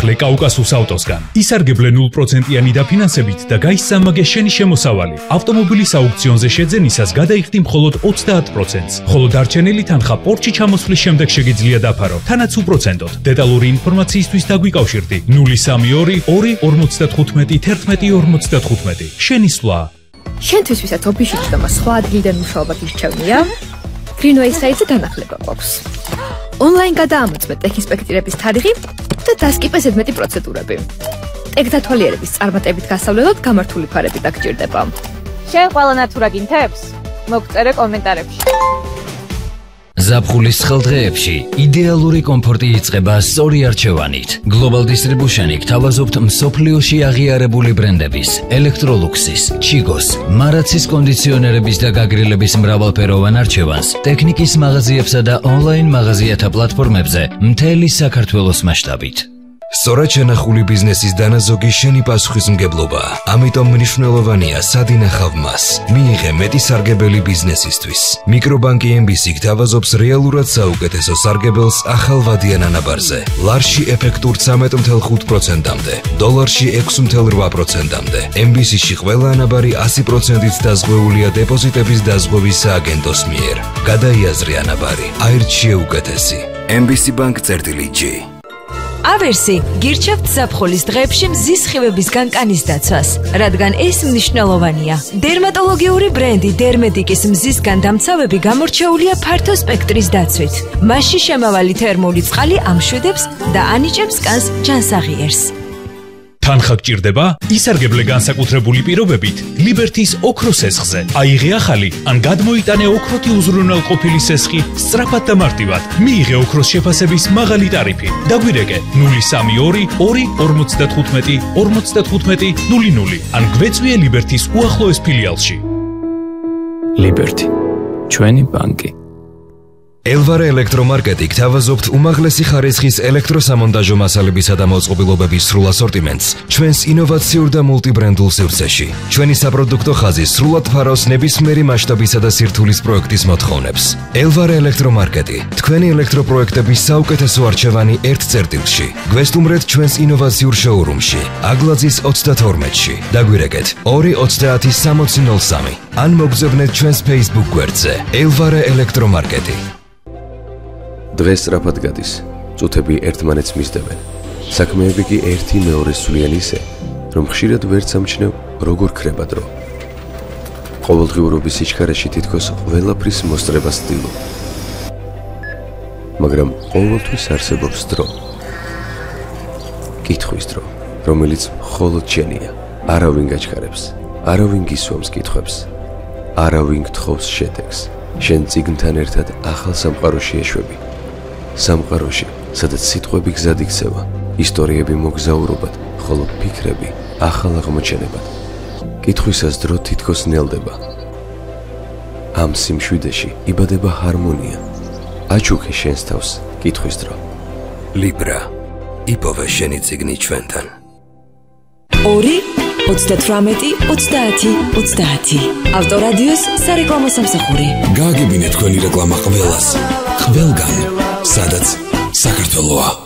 გაახლე კაუკასუს ავტოსგან. ისარგებლე 0%-იანი დაფინანსებით და გაისწამაგე შენი შემოსავალი. ავტომობილის აუქციონზე შეძენისას გადაიხდი მხოლოდ 30%-ს. ხოლო დარჩენილი თანხა პორტში ჩამოსვლის შემდეგ შეგიძლია დაფარო, თანაც უპროცენტოდ. დეტალური ინფორმაციისთვის დაგვიკავშირდი 032 255 1155. შენი სვლა. შენთვის ვისაც ოფისში ჩდომა სხვა ადგილიდან მუშაობა გირჩევნია, Greenway საიტზე განახლება გვაქვს. Online გადაამოწმე ტექ-ინსპექტირების თარიღი და დასკიპე ზედმეტი პროცედურები. ტექ-დათვალიერების წარმატებით გასავლელად გამართული ფარები დაგჭირდება. შენ ყველა ნათურა გინთებს? მოგწერე კომენტარებში. ზაფხულის ხელდღეებში იდეალური კომფორტი იწყება სწორი არჩევანით. Global Distribution-ი გთავაზობთ მსოფლიოში აღიარებული ბრენდების, Electroluxის, Chigos, Maratsis კონდიციონერების და გაგრილების მრავალფეროვან არჩევანს ტექნიკის მაღაზიებსა და ონლაინ მაღაზიათა პლატფორმებზე მთელი საქართველოს მასშტაბით. სწორად შენახული ბიზნესის დანაზოგი შენი პასუხისმგებლობაა. ამიტომ მნიშვნელოვანია სად ინახავ მას. მიიღე მეტი სარგებელი ბიზნესისთვის. მიკრობანკი MBC გთავაზობს რეალურად საუკეთესო სარგებელს ახალვადიან ანაბარზე. ლარში ეფექტურ 13.5%-მდე, დოლარში 6.8%-მდე. MBC-ში ყველა ანაბარი 100%-ით დაზღვეულია დეპოზიტების დაზღვევის სააგენტოს მიერ. გადაიაზრე ანაბარი, აირჩიე უკეთესი. MBC Bank-G. ავერსი გირჩევთ ზაფხულის დღეებში მზის სხივებისგან კანის დაცვას, რადგან ეს მნიშვნელოვანია. დერმატოლოგიური ბრენდი დერმედიკის მზისგან დამცავები გამორჩეულია ფართო სპექტრის დაცვით. მასში შემავალი თერმული წყალი ამშვიდებს და ანიჭებს კანს ჯანსაღიერს. თანხა გჭირდება? ისარგებლე განსაკუთრებული პირობებით Liberty-ის ოქროს სესხზე. აიღე ახალი ან გადმოიტანე ოქროთი უზრუნველყოფილი სესხი სწრაფად და მარტივად. მიიღე ოქროს შეფასების მაღალი ტარიფი. დაგვირეკე 032 255 55 00 ან გვეწვიე Liberty-ის უახლოეს ფილიალში. Liberty, ჩვენი ბანკი. Elvare ელექტრომარკეტი გთავაზობთ უმაღლესი ხარისხის ელექტროსამონტაჟო მასალებისა და მოწყობილობების სრულ ასორტიმენტს ჩვენს ინოვაციურ და მულტიბრენდულ სივრცეში. ჩვენი საპროდუქტო ხაზი სრულად ფარავს ნებისმიერი მასშტაბისა და სირთულის პროექტის მოთხოვნებს. Elvare ელექტრომარკეტი, თქვენი ელექტროპროექტების საუკეთესო არჩევანი ერთ წერტილში. გვესტუმრეთ ჩვენს ინოვაციურ შოურუმში, აგლაძის 32-ში. დაგვირეკეთ 230-6003 ან მოგზავნეთ ჩვენს Facebook გვერდზე Elvare ელექტრომარკეტი. დღეს სწრაფად გადის, წუთები ერთმანეთს მისდევენ. საქმეები კი ერთი მეორეს სვლიან ისე, რომ ხშირად ვერ სამჩნევ, როგორ ქრება დრო. ყოველდღიურობის სიჩქარეში თითქოს ყველაფრის მოსწრებას ვცდილობ. მაგრამ ყოველთვის არსებობს დრო. კითხვის დრო, რომელიც მხოლოდ შენია. არავინ გაჩქარებს, არავინ გისვამს კითხვებს, არავინ გთხოვს შედეგს. შენ წიგნთან ერთად ახალ სამყაროში ეშვები. სამყაროში, სადაც სიტყვები გზად იქცევა, ისტორიები მოგზაურობად, ხოლო ფიქრები ახალ აღმოჩენებად. კითხვისას დრო თითქოს ნელდება. ამ სიმშვიდეში იბადება ჰარმონია. აჩუქე შენს თავს კითხვის დრო. Libra, იპოვე შენი წიგნი ჩვენთან. 2 38 30 30 ავტორადიოს სარეკლამო სამსახური. გააგებინე თქვენი რეკლამა ყველას, ყველგან, სადაც საქართველოა.